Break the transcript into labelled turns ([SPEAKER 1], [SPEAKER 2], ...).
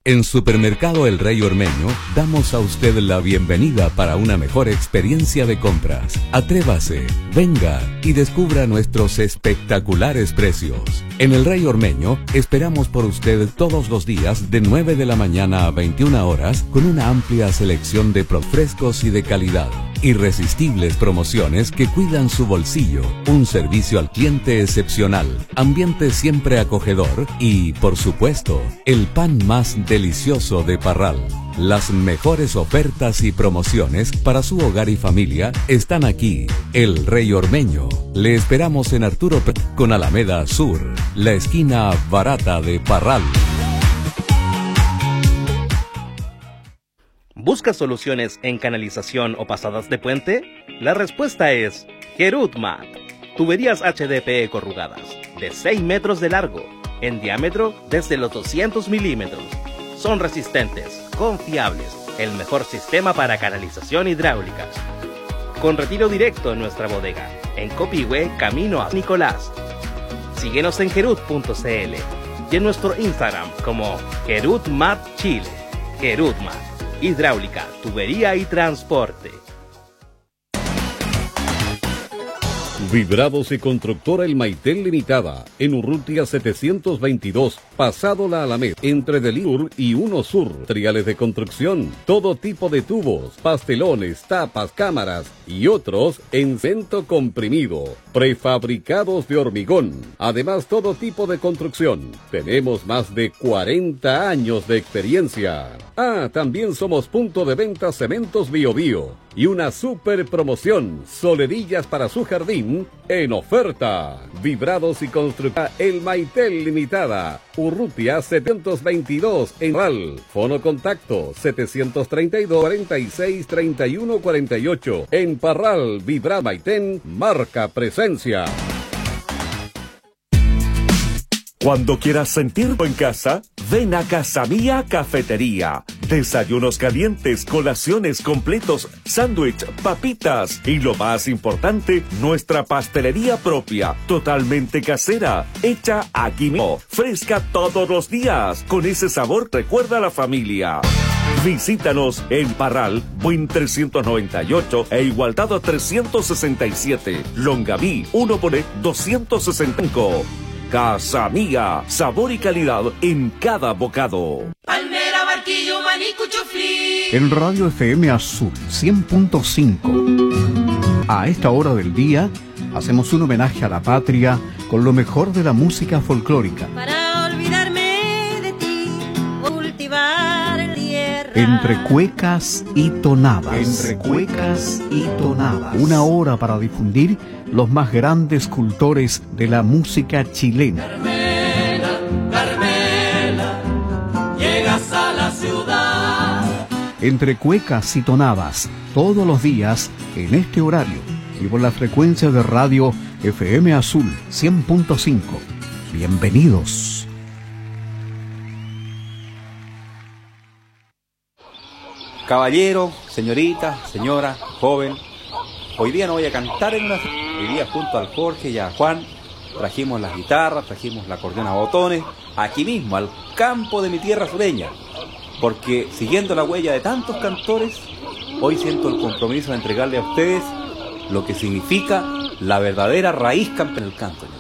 [SPEAKER 1] En Supermercado El Rey Ormeño damos a usted la bienvenida para una mejor experiencia de compras. Atrévase, venga y descubra nuestros espectaculares precios. En El Rey Ormeño esperamos por usted todos los días de 9 de la mañana a 21 horas con una amplia selección de frescos y de calidad. Irresistibles promociones que cuidan su bolsillo, un servicio al cliente excepcional, ambiente siempre acogedor y, por supuesto, el pan más delicioso de Parral. Las mejores ofertas y promociones para su hogar y familia están aquí. El Rey Ormeño. Le esperamos en Arturo Prat con Alameda Sur, la esquina barata de Parral.
[SPEAKER 2] ¿Buscas soluciones en canalización o pasadas de puente? La respuesta es Gerutmat. Tuberías HDPE corrugadas, de 6 metros de largo, en diámetro desde los 200 milímetros. Son resistentes, confiables, el mejor sistema para canalización hidráulica. Con retiro directo en nuestra bodega, en Copihue, camino a Nicolás. Síguenos en gerut.cl y en nuestro Instagram como Gerutmat Chile. Gerutmat. Hidráulica, tubería y transporte.
[SPEAKER 3] Vibrados y Constructora El Maitel Limitada, en Urrutia 722, pasado la Alameda, entre Delur y Uno Sur. Materiales de construcción, todo tipo de tubos, pastelones, tapas, cámaras y otros en cemento comprimido. Prefabricados de hormigón. Además, todo tipo de construcción. Tenemos más de 40 años de experiencia. También somos punto de venta Cementos Bio Bio. Y una super promoción, solerillas para su jardín en oferta. Vibrados y Constructora El Maitel Limitada, Urrutia 722 en Ral. Fono contacto 732 46 31 48. En Parral, Vibra Maitén marca presencia.
[SPEAKER 4] Cuando quieras sentirlo en casa, ven a Casa Mía Cafetería. Desayunos calientes, colaciones completos, sándwich, papitas y lo más importante, nuestra pastelería propia, totalmente casera, hecha aquí mismo, fresca todos los días, con ese sabor que recuerda a la familia. Visítanos en Parral, Buin 398 e Igualdad 367, Longaví 1 por 265. Casa Mía, sabor y calidad en cada bocado.
[SPEAKER 5] Palmera, Barquillo, Manico, Chuflí.
[SPEAKER 6] En Radio FM Azul 100.5. A esta hora del día hacemos un homenaje a la patria con lo mejor de la música folclórica.
[SPEAKER 5] Para olvidarme de ti, cultivar el tierra.
[SPEAKER 6] Entre cuecas y tonadas. Entre cuecas y tonadas. Una hora para difundir los más grandes cultores de la música chilena.
[SPEAKER 5] Carmela, Carmela, llegas a la ciudad.
[SPEAKER 6] Entre cuecas y tonadas, todos los días en este horario y por la frecuencia de radio FM Azul 100.5. Bienvenidos.
[SPEAKER 7] Caballero, señorita, señora, joven, hoy día no voy a cantar en una... Hoy día junto al Jorge y a Juan trajimos las guitarras, trajimos la acordeón a botones, aquí mismo, al campo de mi tierra sureña, porque siguiendo la huella de tantos cantores, hoy siento el compromiso de entregarle a ustedes lo que significa la verdadera raíz campesina del canto.